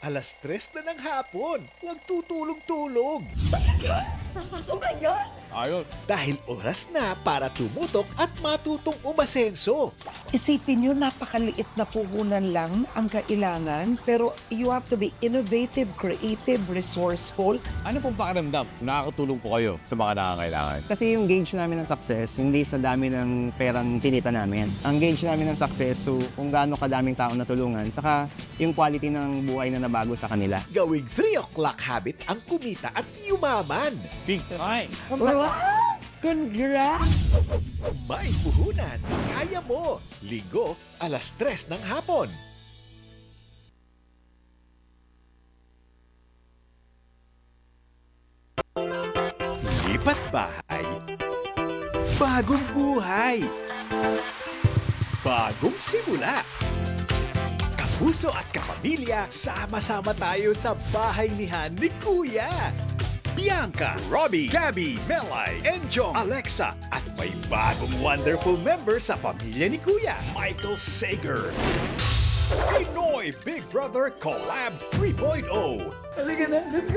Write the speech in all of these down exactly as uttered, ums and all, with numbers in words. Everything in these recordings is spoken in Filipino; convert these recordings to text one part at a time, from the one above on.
Alas tres na ng hapon, huwag tutulog-tulog. Oh my God! Ayun. Dahil oras na para tumutok at matutong umasenso. Isipin nyo, napakaliit na puhunan lang ang kailangan, pero you have to be innovative, creative, resourceful. Ano pong pakiramdam? Nakakatulong po kayo sa mga nangangailangan. Kasi yung gauge namin ng success, hindi sa dami ng perang tinita namin. Ang gauge namin ng success, so kung gaano kadaming tao natulungan, saka yung quality ng buhay na nabago sa kanila. Gawing three o'clock habit ang kumita at yumaman. Big time. Wow! Congrats! May puhunan, kaya mo. Linggo, alas tres ng hapon. Lipat bahay. Bagong buhay. Bagong simula. Kapuso at kapamilya, sama-sama tayo sa bahay ni Han ni Kuya. Bianca, Robbie, Gabby, Melay, Enjo, Alexa, at may bagong wonderful member sa pamilya ni Kuya, Michael Sager. Pinoy Big Brother Collab three point oh. Halika na, let's go!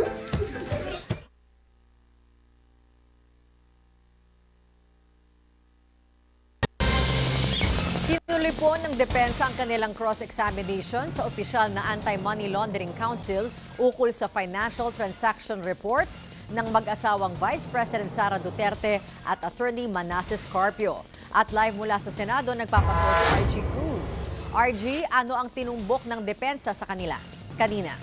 Tinuloy po ng depensa ang kanilang cross-examination sa opisyal na Anti-Money Laundering Council ukol sa financial transaction reports ng mag-asawang Vice President Sara Duterte at Attorney Manasseh Carpio. At live mula sa Senado, nagpapatrol si R G Cruz. R G, ano ang tinumbok ng depensa sa kanila kanina?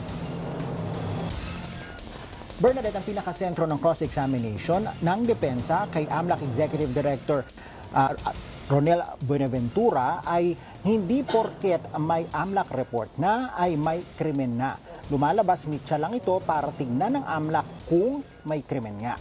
Bernadette, ang pinakasentro ng cross-examination ng depensa kay AMLAC Executive Director uh, Ronel Buenaventura ay hindi porket may AMLAC report na ay may krimen na. Lumalabas mitya lang ito para tingnan ng AMLAC kung may krimen nga.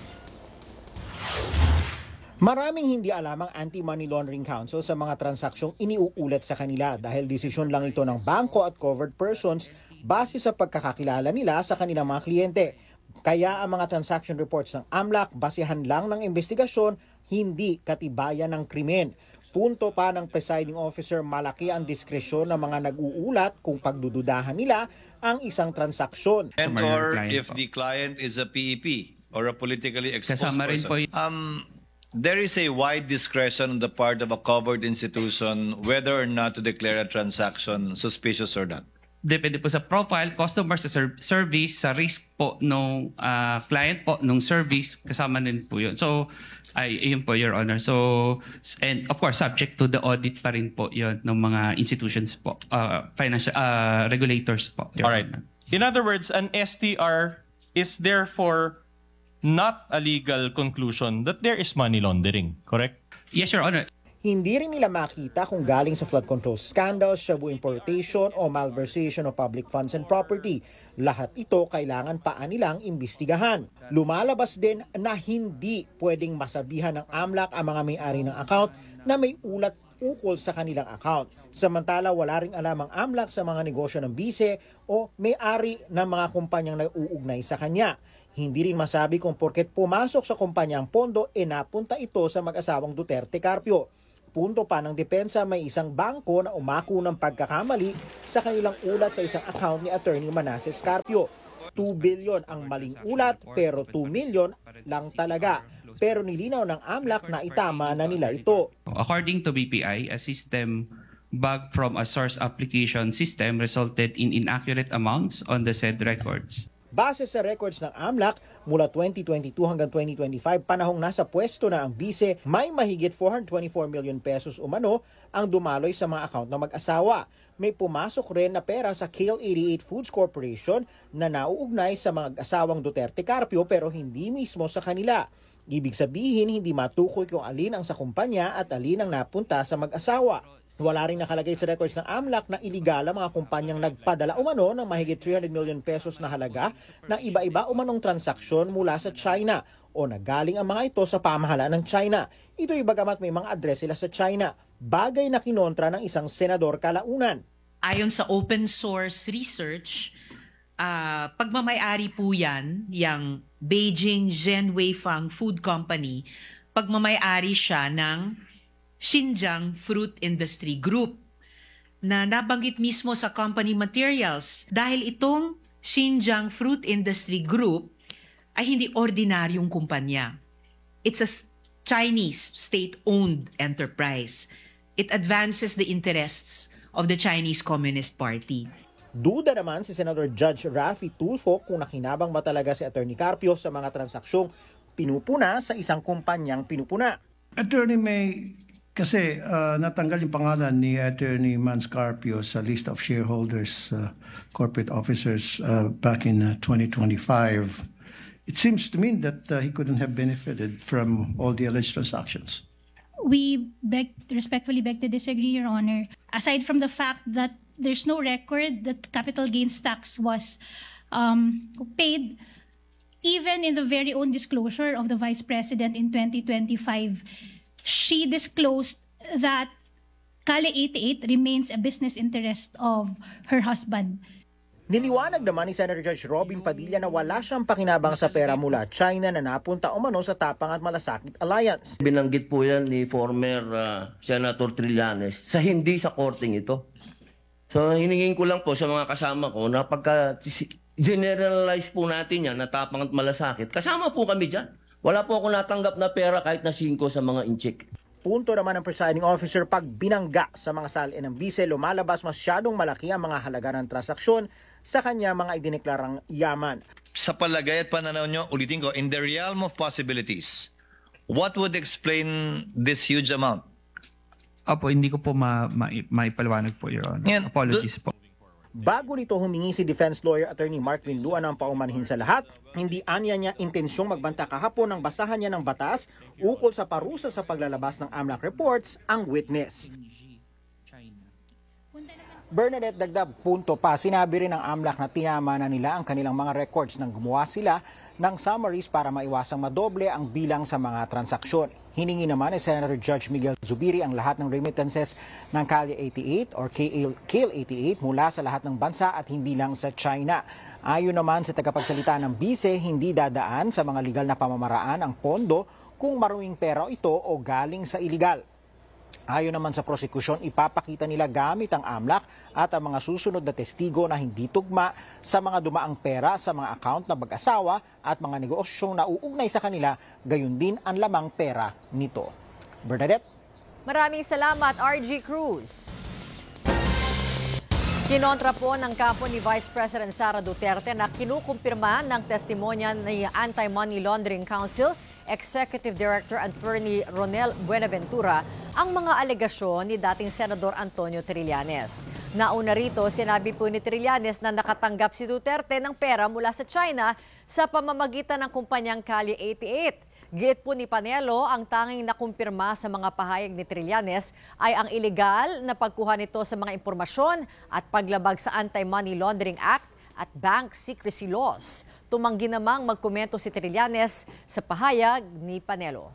Maraming hindi alam ang Anti-Money Laundering Council sa mga transaksyong iniuulat sa kanila dahil desisyon lang ito ng bangko at covered persons base sa pagkakakilala nila sa kanilang mga kliyente. Kaya ang mga transaction reports ng AMLAC basehan lang ng investigasyon, hindi katibayan ng krimen. Punto pa ng presiding officer, malaki ang diskresyon ng mga nag-uulat kung pagdududahan nila ang isang transaksyon. And or if the client is a P E P or a politically exposed Kasama rin po person. Um, there is a wide discretion on the part of a covered institution whether or not to declare a transaction suspicious or not. Depende po sa profile, customer, sa ser- service, sa risk po nung ah, client po, nung service, kasama din po yun. So, ay, yun po, Your Honor. So, and of course, subject to the audit pa rin po yun ng mga institutions po, ah, financial ah, regulators po, Your All right. Honor. In other words, an S T R is therefore not a legal conclusion that there is money laundering, correct? Yes, Your Honor. Hindi rin nila makita kung galing sa flood control scandals, shabu importation o malversation of public funds and property. Lahat ito kailangan pa nilang imbestigahan. Lumalabas din na hindi pwedeng masabihan ng AMLAC ang mga may-ari ng account na may ulat ukol sa kanilang account. Samantala, wala ring alam ang AMLAC sa mga negosyo ng bise o may-ari ng mga kumpanyang nag-uugnay sa kanya. Hindi rin masabi kung porket pumasok sa kumpanyang pondo, e napunta ito sa mag-asawang Duterte Carpio. Punto pa ng depensa, may isang bangko na umako ng pagkakamali sa kanilang ulat sa isang account ni Attorney Manasseh Carpio. two billion ang maling ulat pero two million lang talaga. Pero nilinaw ng AMLAC na itama na nila ito. According to B P I, a system bug from a source application system resulted in inaccurate amounts on the said records. Base sa records ng AMLAC, mula twenty twenty-two hanggang twenty twenty-five, panahong nasa pwesto na ang bise, may mahigit four hundred twenty-four million pesos umano ang dumaloy sa mga account ng mag-asawa. May pumasok rin na pera sa Kale eighty-eight Foods Corporation na nauugnay sa mga asawang Duterte Carpio pero hindi mismo sa kanila. Ibig sabihin, hindi matukoy kung alin ang sa kumpanya at alin ang napunta sa mag-asawa. Wala rin nakalagay sa records ng AMLAC na iligal ang mga kumpanyang nagpadala umano ng mahigit three hundred million pesos na halaga ng iba-iba umanong transaksyon mula sa China o nagaling ang mga ito sa pamahalaan ng China. Ito'y bagamat may mga address sila sa China, bagay na kinontra ng isang senador kalaunan. Ayon sa open source research, uh, pagmamayari po yan, yung Beijing Zhen Weifang Food Company, pagmamayari siya ng Xinjiang Fruit Industry Group. na nabanggit mismo sa company materials dahil itong Xinjiang Fruit Industry Group ay hindi ordinaryong kumpanya. It's a Chinese state-owned enterprise. It advances the interests of the Chinese Communist Party. Duda naman si Senator Judge Raffy Tulfo kung nakinabang ba talaga si Attorney Carpio sa mga transaksyong pinupuna sa isang kumpanyang pinupuna. Attorney May, kasi uh, natanggal yung pangalan ni Attorney Mans Carpio sa list of shareholders, uh, corporate officers uh, back in uh, twenty twenty-five. It seems to me that uh, he couldn't have benefited from all the alleged transactions. We beg, respectfully beg to disagree, Your Honor. Aside from the fact that there's no record that capital gains tax was um, paid, even in the very own disclosure of the Vice President in twenty twenty-five, she disclosed that Kali eighty-eight remains a business interest of her husband. Niliwanag naman ni Senator Judge Robin Padilla na wala siyang pakinabang sa pera mula China na napunta umano sa Tapang at Malasakit Alliance. Binanggit po yan ni former uh, Senator Trillanes sa hindi sa korting ito. So hiningin ko lang po sa mga kasama ko na pagka generalize po natin yan na Tapang at Malasakit, kasama po kami dyan. Wala po ako natanggap na pera kahit na singko sa mga incheck. Punto naman ng presiding officer, pag binangga sa mga salin ng bise, lumalabas masyadong malaki ang mga halaga ng transaksyon sa kanya mga idineklarang yaman. Sa palagay at pananaw nyo, ulitin ko, in the realm of possibilities, what would explain this huge amount? Opo, hindi ko po ma ma maipaliwanag po, Your Honor. Yan, Apologies po. Bago nito humingi si defense lawyer Attorney Mark Vinlua ng paumanhin sa lahat, hindi anya niya intensyong magbanta kahapon ng basahan niya ng batas ukol sa parusa sa paglalabas ng AMLAC reports ang witness. Bernadette, dagdag punto pa, sinabi rin ng AMLAC na tinama na nila ang kanilang mga records nang gumawa sila ng summaries para maiwasang madoble ang bilang sa mga transaksyon. Hiningi naman ni Senator Judge Miguel Zubiri ang lahat ng remittances ng Kali eighty-eight or K L eighty-eight mula sa lahat ng bansa at hindi lang sa China. Ayon naman sa tagapagsalita ng bise, hindi dadaan sa mga legal na pamamaraan ang pondo kung maruing pera ito o galing sa iligal. Ayon naman sa prosekusyon, ipapakita nila gamit ang AMLAC at ang mga susunod na testigo na hindi tugma sa mga dumaang pera sa mga account na mag-asawa at mga negosyong nauugnay sa kanila, gayon din ang lamang pera nito. Bernadette? Maraming salamat, R G Cruz. Kinontra po ng kampo ni Vice President Sara Duterte na kinukumpirma ng testimonya ni Anti-Money Laundering Council Executive Director Attorney Ronel Buenaventura ang mga alegasyon ni dating Senador Antonio Trillanes. Nauna rito, sinabi po ni Trillanes na nakatanggap si Duterte ng pera mula sa China sa pamamagitan ng kumpanyang Kali eighty-eight. Giit po ni Panelo, ang tanging nakumpirma sa mga pahayag ni Trillanes ay ang ilegal na pagkuha nito sa mga impormasyon at paglabag sa Anti-Money Laundering Act at Bank Secrecy Laws. Tumanggi namang magkomento si Trillanes sa pahayag ni Panelo.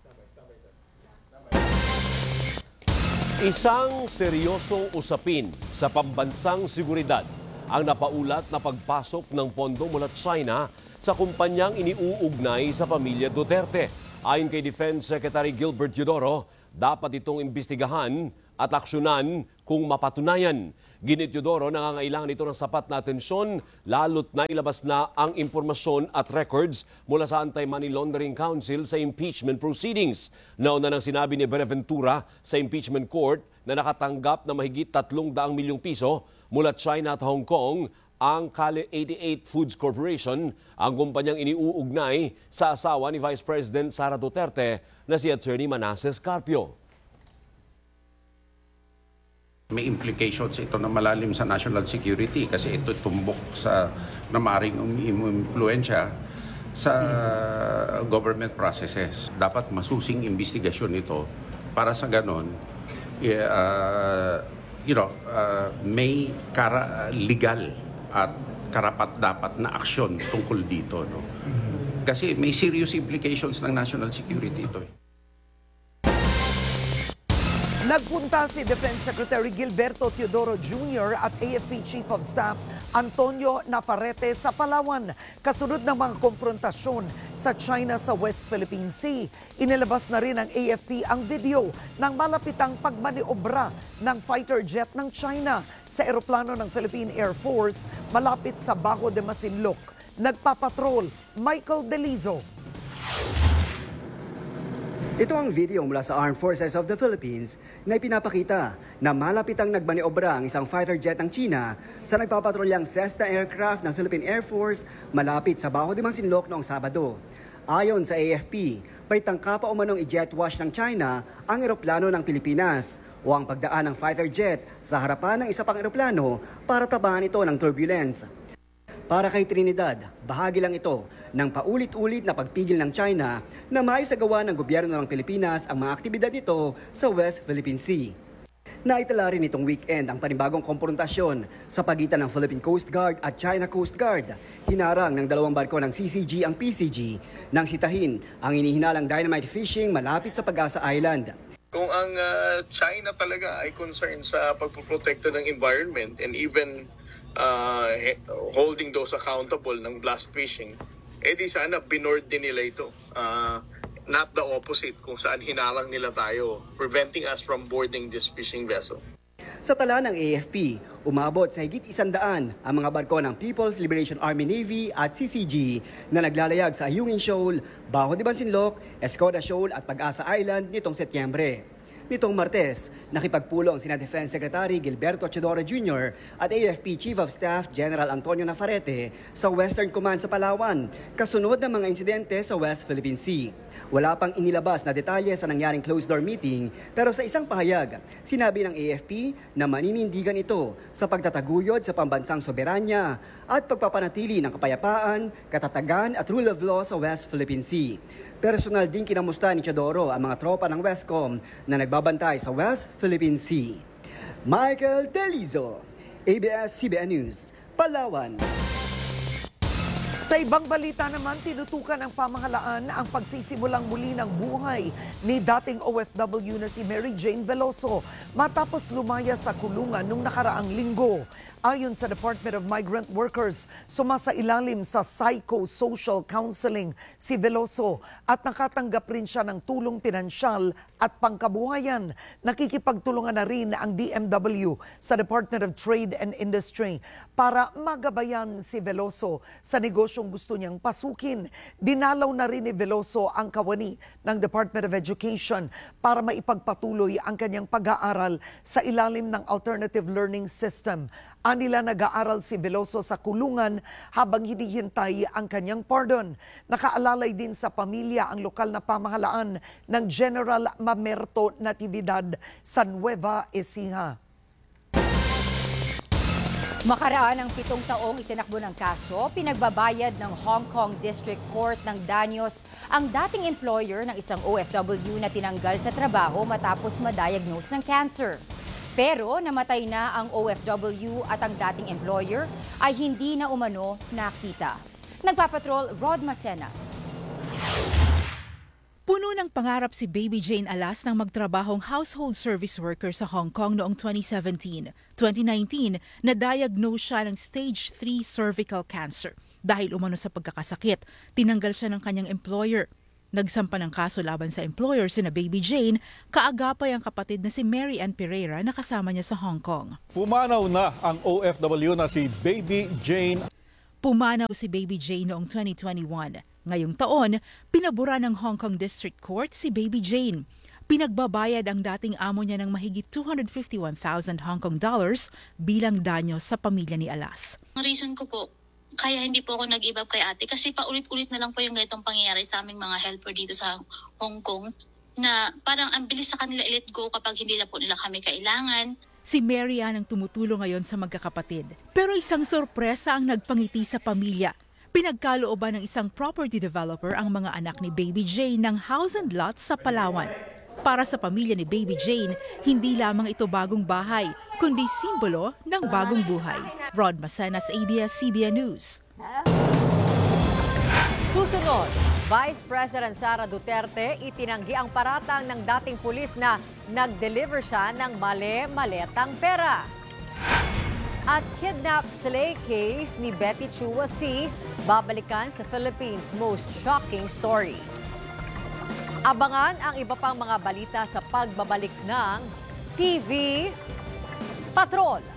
Isang seryosong usapin sa pambansang seguridad ang napaulat na pagpasok ng pondo mula China sa kumpanyang iniuugnay sa pamilya Duterte. Ayon kay Defense Secretary Gilbert Eudoro, dapat itong imbestigahan at aksyonan kung mapatunayan. Ginit Eudoro, nangangailangan ito ng sapat na atensyon lalo't na ilabas na ang impormasyon at records mula sa Anti-Money Laundering Council sa impeachment proceedings. Nauna nang sinabi ni Buenaventura sa impeachment court na nakatanggap na mahigit tatlong daang milyong piso mula China at Hong Kong ang Kali eighty-eight Foods Corporation, ang kumpanyang iniuugnay sa asawa ni Vice President Sara Duterte na si Attorney Manasseh Carpio. May implications ito na malalim sa national security kasi ito tumbok sa namaring impluensya sa government processes. Dapat masusing investigasyon ito para sa ganon, uh, you know, uh, may kara legal at karapat-dapat na aksyon tungkol dito. No? Kasi may serious implications ng national security ito. Nagpunta si Defense Secretary Gilberto Teodoro Junior at A F P Chief of Staff Antonio Navarrete sa Palawan kasunod ng mga konfrontasyon sa China sa West Philippine Sea. Inilabas na rin ng A F P ang video ng malapitang pagmaniobra ng fighter jet ng China sa eroplano ng Philippine Air Force malapit sa Bajo de Masinloc. Nagpapatrol, Michael Delizo. Ito ang video mula sa Armed Forces of the Philippines na ipinapakita na malapitang nagmaniobra ang isang fighter jet ng China sa nagpapatrolyang Cessna aircraft ng Philippine Air Force malapit sa Bajo de Masinloc noong Sabado. Ayon sa A F P, may tangka pa umanong i-jet wash ng China ang eroplano ng Pilipinas o ang pagdaan ng fighter jet sa harapan ng isa pang eroplano para tabahan ito ng turbulence. Para kay Trinidad, bahagi lang ito ng paulit-ulit na pagpigil ng China na maisagawa ng gobyerno ng Pilipinas ang mga aktibidad nito sa West Philippine Sea. Naitala rin itong weekend ang panibagong konfrontasyon sa pagitan ng Philippine Coast Guard at China Coast Guard. Hinarang ng dalawang barko ng C C G ang P C G nang sitahin ang inihinalang dynamite fishing malapit sa Pag-asa Island. Kung ang uh, China talaga ay concerned sa pagpoprotekto ng environment and even uh, holding those accountable ng blast fishing, eh di sana binord din nila ito. Uh, not the opposite, kung saan hinarang nila tayo, preventing us from boarding this fishing vessel. Sa tala ng A F P, umabot sa higit isandaan ang mga barko ng People's Liberation Army Navy at C C G na naglalayag sa Ayungin Shoal, Bajo de Masinloc, Escoda Shoal at Pag-asa Island nitong Setyembre. Nitong Martes, nakipagpulong sina Defense Secretary Gilberto Teodoro Junior at A F P Chief of Staff General Antonio Navarrete sa Western Command sa Palawan, kasunod ng mga insidente sa West Philippine Sea. Wala pang inilabas na detalye sa nangyaring closed-door meeting, pero sa isang pahayag, sinabi ng A F P na maninindigan ito sa pagtataguyod sa pambansang soberanya at pagpapanatili ng kapayapaan, katatagan at rule of law sa West Philippine Sea. Personal din kinamusta ni Teodoro ang mga tropa ng Westcom na nagbabantay sa West Philippine Sea. Michael Delizo, A B S C B N News, Palawan. Sa ibang balita naman, tinutukan ng pamahalaan ang pagsisimulang muli ng buhay ni dating O F W na si Mary Jane Veloso matapos lumaya sa kulungan nung nakaraang linggo. Ayon sa Department of Migrant Workers, sumasailalim sa psychosocial counseling si Veloso at nakatanggap rin siya ng tulong pinansyal at pangkabuhayan. Nakikipagtulungan na rin ang D M W sa Department of Trade and Industry para magabayan si Veloso sa negosyong gusto niyang pasukin. Dinalaw na rin ni Veloso ang kawani ng Department of Education para maipagpatuloy ang kanyang pag-aaral sa ilalim ng Alternative Learning System. Anila nag-aaral si Veloso sa kulungan habang hinihintay ang kanyang pardon. Nakaalalay din sa pamilya ang lokal na pamahalaan ng General Mamerto Natividad sa Nueva Ecija. Makaraan ng pitong taong itinakbo ng kaso, pinagbabayad ng Hong Kong District Court ng danyos ang dating employer ng isang O F W na tinanggal sa trabaho matapos ma-diagnose ng cancer. Pero namatay na ang O F W at ang dating employer ay hindi na umano nakita. Nagpapatrol, Rod Macenas. Puno ng pangarap si Baby Jane Alas ng magtrabahong household service worker sa Hong Kong noong twenty seventeen. twenty nineteen, na-diagnose siya ng stage three cervical cancer. Dahil umano sa pagkakasakit, tinanggal siya ng kanyang employer. Nagsampa ng kaso laban sa employer sina Baby Jane, kaagapay ang kapatid na si Mary Ann Pereira na kasama niya sa Hong Kong. Pumanaw na ang O F W na si Baby Jane. Pumanaw si Baby Jane noong twenty twenty-one. Ngayong taon, pinabura ng Hong Kong District Court si Baby Jane. Pinagbabayad ang dating amo niya ng mahigit two hundred fifty-one thousand Hong Kong dollars bilang danyo sa pamilya ni Alas. Ang reason ko po, kaya hindi po ako nag-give up kay ate kasi paulit-ulit na lang po yung ganitong pangyayari sa aming mga helper dito sa Hong Kong na parang ang bilis sa kanila i-let go kapag hindi na po nila kami kailangan. Si Mary Ann ang tumutulong ngayon sa magkakapatid. Pero isang sorpresa ang nagpangiti sa pamilya. Pinagkalooban ng isang property developer ang mga anak ni Baby Jane ng house and lot sa Palawan. Para sa pamilya ni Baby Jane, hindi lamang ito bagong bahay, kundi simbolo ng bagong buhay. Rod Macenas, A B S C B N News. Susunod, Vice President Sara Duterte itinanggi ang paratang ng dating pulis na nag-deliver siya ng mali-maletang pera. At kidnap slay case ni Betty Chua C. babalikan sa Philippines' most shocking stories. Abangan ang iba pang mga balita sa pagbabalik ng T V Patrol.